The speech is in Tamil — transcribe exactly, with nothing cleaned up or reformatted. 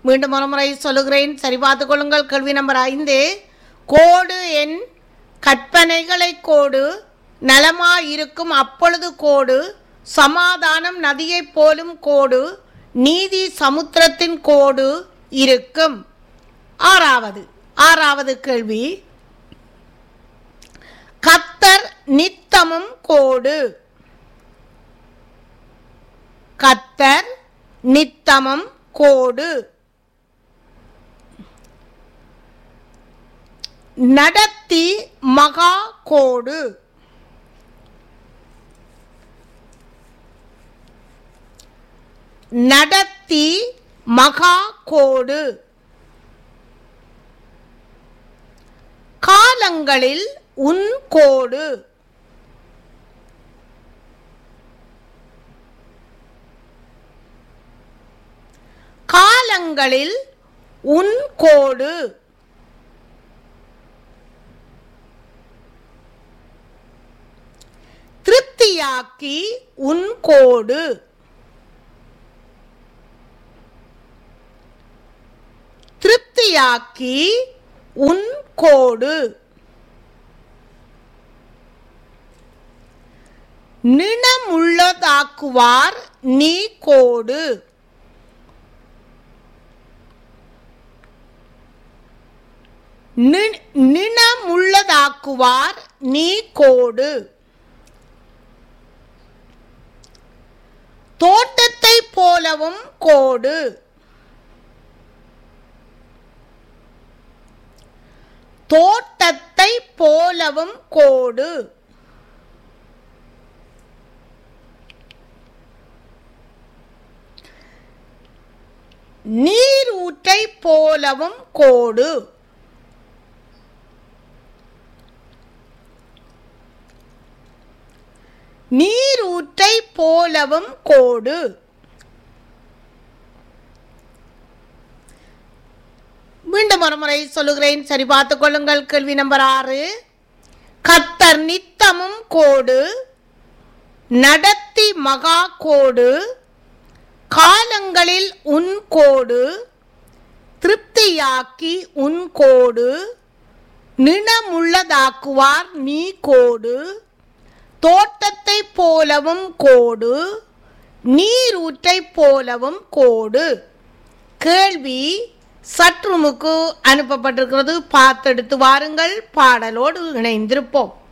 மீண்டும் ஒரு முறை சொல்லுகிறேன், சரி பார்த்துக் கொள்ளுங்கள். கேள்வி நம்பர் ஐந்து. கோடு என் கற்பனைகளை கோடு, நலமாயிருக்கும் அப்பொழுது கோடு, சமாதானம் நதியைப் போலும் கோடு, நீதி சமுத்திரத்தின் கோடு இருக்கும். ஆறாவது ஆறாவது கேள்வி. கத்தர் நித்தமும் கோடு. கத்தர் நித்தமும் கோடு. நடத்தி மகா கோடு. நடத்தி மகா கோடு. காலங்களில் உன் கோடு. காலங்களில் உன் கோடு. திருப்தியாக்கி உன் கோடு. திருப்தியாக்கி உன் கோடு. நிணமுள்ளதாக்குவார் நீ கோடு. நிணமுள்ளதாக்குவார் நீ கோடு. தோட்டத்தை போலவும் கோடு. தோட்டத்தை போலவும் கோடு. நீரூற்றை போலவும் கோடு. நீரூற்றை போலவும் கோடு. மீண்டும் ஒரு முறை சொல்லுகிறேன், சரி பார்த்துக் கொள்ளுங்கள். கேள்வி நம்பர் ஆறு. கத்தர் நித்தமும் கோடு, நடத்தி மகா கோடு, காலங்களில் உன் கோடு, திருப்தியாக்கி உன் கோடு, நிணமுள்ளதாக்குவார் நீ கோடு, தோட்டத்தை போலவும் கோடு, நீரூற்றை போலவும் கோடு. கேள்வி சற்றுமுக்கு அனுப்பப்பட்டிருக்கிறது, பார்த்தெடுத்து வாருங்கள். பாடலோடு இணைந்திருப்போம்.